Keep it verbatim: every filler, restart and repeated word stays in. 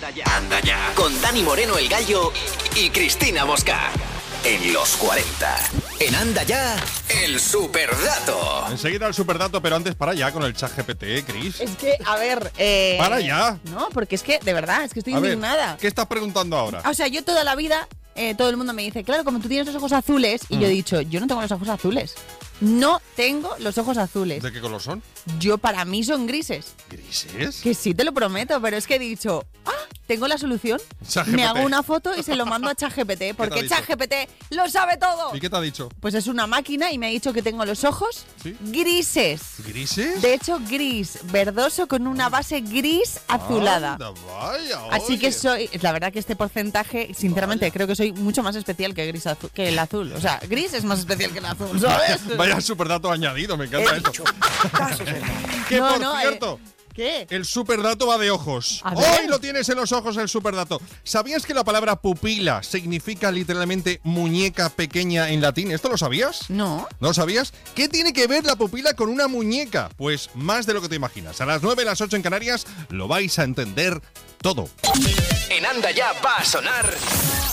Anda ya. Con Dani Moreno el Gallo y Cristina Mosca. En los cuarenta. En Anda Ya, el superdato. Enseguida el superdato, pero antes para ya con el ChatGPT, Cris. Es que, a ver... Eh, Para ya. No, porque es que, de verdad, es que estoy A ver, indignada. ¿qué estás preguntando ahora? O sea, yo toda la vida, eh, todo el mundo me dice, claro, como tú tienes los ojos azules, y Mm. yo he dicho, yo no tengo los ojos azules. No tengo los ojos azules. ¿De qué color son? Yo, para mí, son grises. ¿Grises? Que sí, te lo prometo, pero es que he dicho, ah, tengo la solución. ChatGPT. Me hago una foto y se lo mando a ChatGPT, porque dicho? ChatGPT lo sabe todo. ¿Y qué te ha dicho? Pues es una máquina y me ha dicho que tengo los ojos ¿Sí? grises. ¿Grises? De hecho, gris, verdoso con una base gris azulada. Anda, vaya, Así oye. que soy, la verdad que este porcentaje, sinceramente, Vaya. creo que soy mucho más especial que gris azu- que el azul. O sea, gris es más especial que el azul, ¿sabes? Vaya superdato añadido, me encanta esto. Que No, por no, eh, cierto, ¿Qué? el superdato va de ojos. A ver. Hoy lo tienes en los ojos el superdato. ¿Sabías que la palabra pupila significa literalmente muñeca pequeña en latín? ¿Esto lo sabías? No. ¿No lo sabías? ¿Qué tiene que ver la pupila con una muñeca? Pues más de lo que te imaginas. A las nueve, las ocho en Canarias lo vais a entender todo. En Anda Ya va a sonar...